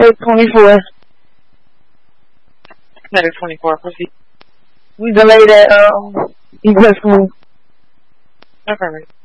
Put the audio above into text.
Take 24. Better 24, proceed. We delayed that, egress move. Okay, right.